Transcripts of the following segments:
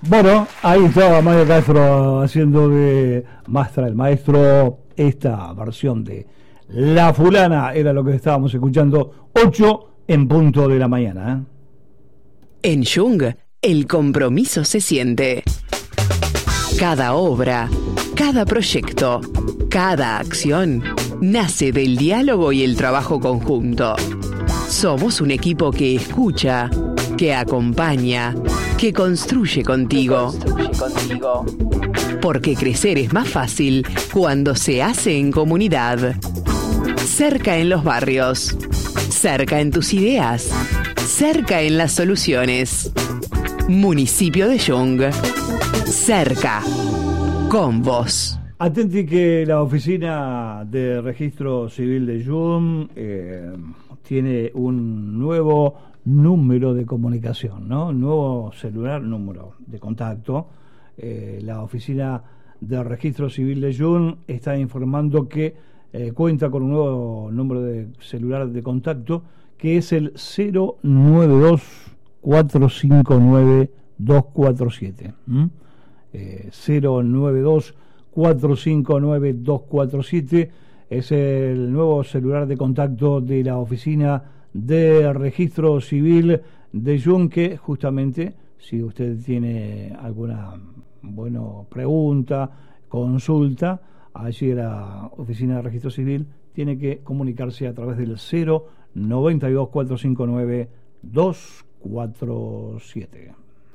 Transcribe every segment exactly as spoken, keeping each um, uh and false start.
Bueno, ahí estaba Mario Castro haciendo de Mastra el Maestro. Esta versión de La Fulana era lo que estábamos escuchando, ocho en punto de la mañana, ¿eh? En Jung, el compromiso se siente. Cada obra, cada proyecto, cada acción nace del diálogo y el trabajo conjunto. Somos un equipo que escucha, que acompaña, que construye contigo. Construye contigo. Porque crecer es más fácil cuando se hace en comunidad. Cerca en los barrios, cerca en tus ideas, cerca en las soluciones. Municipio de Jung, cerca, con vos. Atenti que la oficina de registro civil de Jung eh, tiene un nuevo número de comunicación, ¿no? Nuevo celular, número de contacto. Eh, la oficina de registro civil de Jung está informando que eh, cuenta con un nuevo número de celular de contacto, que es el cero nueve dos cuatro cinco nueve dos cuatro siete. ¿Mm? Eh, cero nueve dos cuatro cinco nueve dos cuatro siete es el nuevo celular de contacto de la oficina de registro civil de Jung, que justamente si usted tiene alguna bueno pregunta, consulta, allí la oficina de registro civil tiene que comunicarse a través del cero noventa y dos cuatro cinco nueve dos cuatro siete.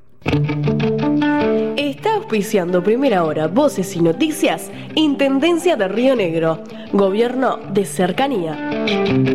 Está auspiciando Primera Hora, Voces y Noticias, Intendencia de Río Negro, Gobierno de Cercanía.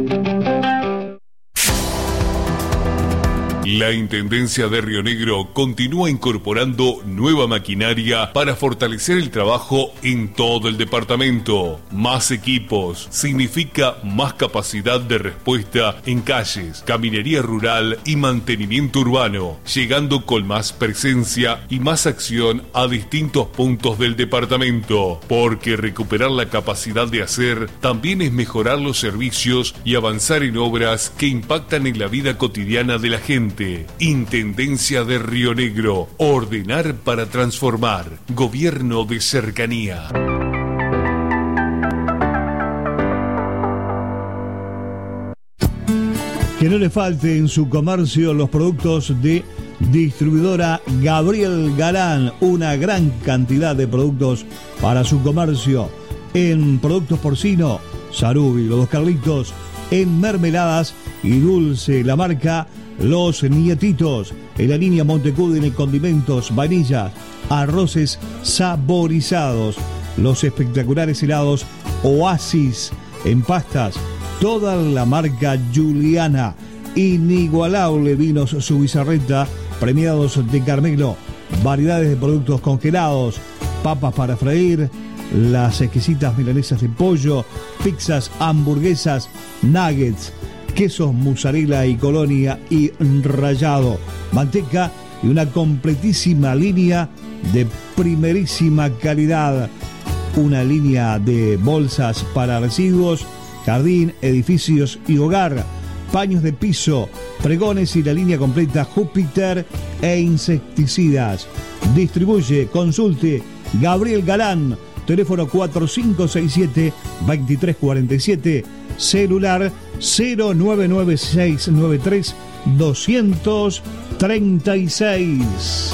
La Intendencia de Río Negro continúa incorporando nueva maquinaria para fortalecer el trabajo en todo el departamento. Más equipos significa más capacidad de respuesta en calles, caminería rural y mantenimiento urbano, llegando con más presencia y más acción a distintos puntos del departamento, porque recuperar la capacidad de hacer también es mejorar los servicios y avanzar en obras que impactan en la vida cotidiana de la gente. Intendencia de Río Negro. Ordenar para transformar. Gobierno de Cercanía. Que no le falte en su comercio los productos de distribuidora Gabriel Galán. Una gran cantidad de productos para su comercio. En productos porcino, Sarubi, los dos Carlitos. En mermeladas y dulce, la marca Los Nietitos. En la línea Montecudine, condimentos, vainillas, arroces saborizados. Los espectaculares helados Oasis. En pastas, toda la marca Juliana. Inigualable vinos Subizarreta, premiados de Carmelo. Variedades de productos congelados, papas para freír, las exquisitas milanesas de pollo, pizzas, hamburguesas, nuggets, quesos mozzarella y colonia y rallado, manteca y una completísima línea de primerísima calidad. Una línea de bolsas para residuos, jardín, edificios y hogar, paños de piso, pregones y la línea completa Júpiter e insecticidas. Distribuye, consulte Gabriel Galán. Teléfono cuatro cinco seis siete, dos tres cuatro siete, celular cero nueve nueve seis nueve tres dos tres seis.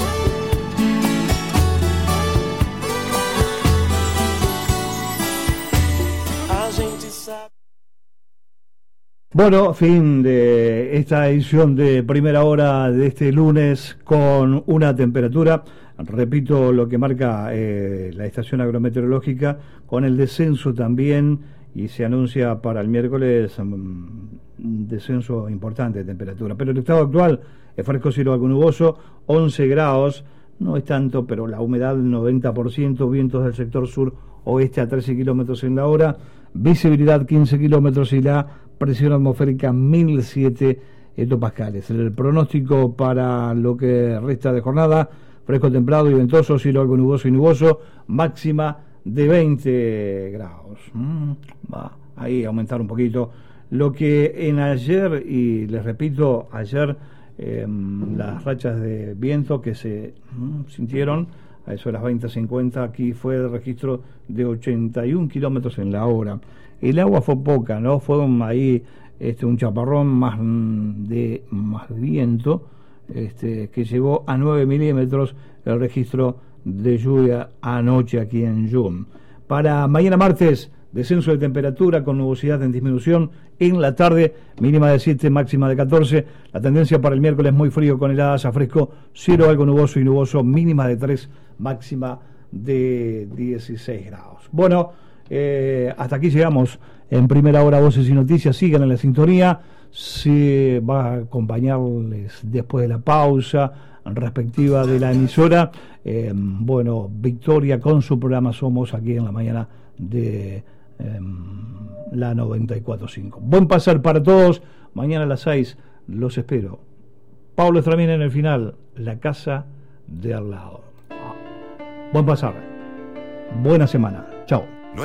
Bueno, fin de esta edición de Primera Hora de este lunes con una temperatura, repito lo que marca eh, la estación agrometeorológica, con el descenso también, y se anuncia para el miércoles um, un descenso importante de temperatura. Pero el estado actual es fresco, cielo algo nuboso, once grados, no es tanto, pero la humedad noventa por ciento, vientos del sector sur oeste a trece kilómetros en la hora, visibilidad quince kilómetros y la presión atmosférica mil siete hectopascales. El pronóstico para lo que resta de jornada: fresco, templado y ventoso, cielo algo nuboso y nuboso, máxima de veinte grados. Mm, va ahí a aumentar un poquito. Lo que en ayer, y les repito, ayer eh, las rachas de viento que se mm, sintieron a eso de las veinte cincuenta, aquí fue el registro de ochenta y un kilómetros en la hora. El agua fue poca, ¿no? Fue un, ahí este, un chaparrón más de más viento, este, que llegó a nueve milímetros el registro de lluvia anoche aquí en Jun. Para mañana martes, descenso de temperatura con nubosidad en disminución en la tarde, mínima de siete, máxima de catorce. La tendencia para el miércoles muy frío con heladas a fresco, cielo algo nuboso y nuboso, mínima de tres, máxima de dieciséis grados. Bueno, eh, hasta aquí llegamos en Primera Hora Voces y Noticias. Sigan en la sintonía, se va a acompañarles después de la pausa respectiva de la emisora. Eh, bueno, Victoria con su programa Somos aquí en la mañana de eh, la noventa y cuatro punto cinco. Buen pasar para todos. Mañana a las seis los espero. Pablo Estramín en el final, la casa de al lado. Buen pasar. Buena semana. Chao.